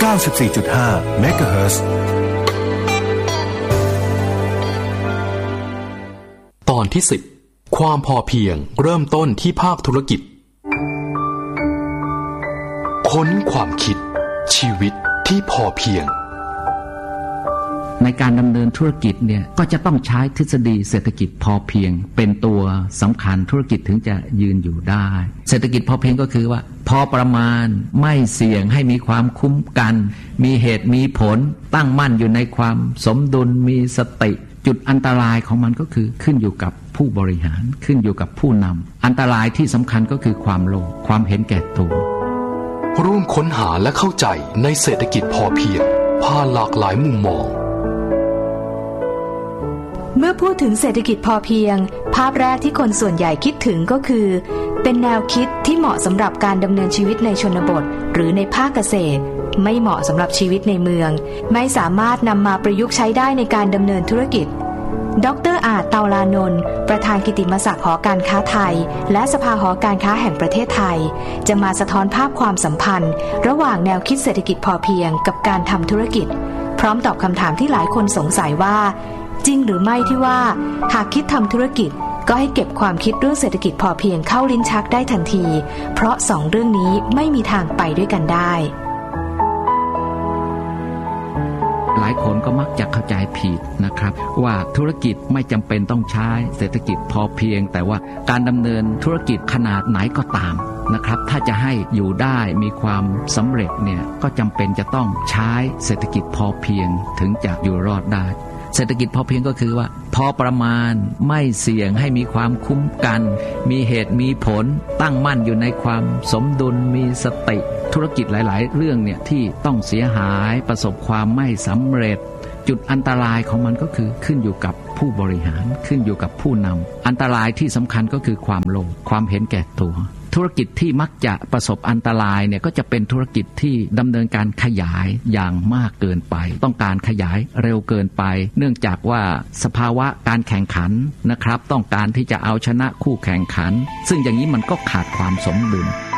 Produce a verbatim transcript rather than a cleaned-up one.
าสิบสี่จุดห้า เมกะเฮิรตซ์ตอนที่สิบความพอเพียงเริ่มต้นที่ภาคธุรกิจค้นความคิดชีวิตที่พอเพียงในการดำเนินธุรกิจเนี่ยก็จะต้องใช้ทฤษฎีเศรษฐกิจพอเพียงเป็นตัวสำคัญธุรกิจถึงจะยืนอยู่ได้เศรษฐกิจพอเพียงก็คือว่าพอประมาณไม่เสี่ยงให้มีความคุ้มกันมีเหตุมีผลตั้งมั่นอยู่ในความสมดุลมีสติจุดอันตรายของมันก็คือขึ้นอยู่กับผู้บริหารขึ้นอยู่กับผู้นำอันตรายที่สำคัญก็คือความโลภความเห็นแก่ตัวร่วมค้นหาและเข้าใจในเศรษฐกิจพอเพียงผ่านหลากหลายมุมมองเมื่อพูดถึงเศรษฐกิจพอเพียงภาพแรกที่คนส่วนใหญ่คิดถึงก็คือเป็นแนวคิดที่เหมาะสำหรับการดำเนินชีวิตในชนบทหรือในภาคเกษตรไม่เหมาะสำหรับชีวิตในเมืองไม่สามารถนำมาประยุกต์ใช้ได้ในการดำเนินธุรกิจดร.อาจ เตาลานนท์ประธานกิตติมศักดิ์หอการค้าไทยและสภาหอการค้าแห่งประเทศไทยจะมาสะท้อนภาพความสัมพันธ์ระหว่างแนวคิดเศรษฐกิจพอเพียงกับการทำธุรกิจพร้อมตอบคำถามที่หลายคนสงสัยว่าจริงหรือไม่ที่ว่าหากคิดทำธุรกิจก็ให้เก็บความคิดเรื่องเศรษฐกิจพอเพียงเข้าลิ้นชักได้ทันทีเพราะสองเรื่องนี้ไม่มีทางไปด้วยกันได้หลายคนก็มักจะเข้าใจผิดนะครับว่าธุรกิจไม่จำเป็นต้องใช้เศรษฐกิจพอเพียงแต่ว่าการดำเนินธุรกิจขนาดไหนก็ตามนะครับถ้าจะให้อยู่ได้มีความสำเร็จเนี่ยก็จำเป็นจะต้องใช้เศรษฐกิจพอเพียงถึงจะอยู่รอดได้เศรษฐกิจพอเพียงก็คือว่าพอประมาณไม่เสี่ยงให้มีความคุ้มกันมีเหตุมีผลตั้งมั่นอยู่ในความสมดุลมีสติธุรกิจหลายๆเรื่องเนี่ยที่ต้องเสียหายประสบความไม่สำเร็จจุดอันตรายของมันก็คือขึ้นอยู่กับผู้บริหารขึ้นอยู่กับผู้นำอันตรายที่สำคัญก็คือความโลภความเห็นแก่ตัวธุรกิจที่มักจะประสบอันตรายเนี่ยก็จะเป็นธุรกิจที่ดำเนินการขยายอย่างมากเกินไปต้องการขยายเร็วเกินไปเนื่องจากว่าสภาวะการแข่งขันนะครับต้องการที่จะเอาชนะคู่แข่งขันซึ่งอย่างนี้มันก็ขาดความสมดุล